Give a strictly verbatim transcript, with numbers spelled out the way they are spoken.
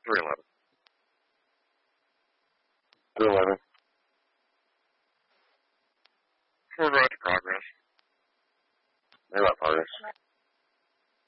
three eleven. three eleven. Forward road to progress. They got progress.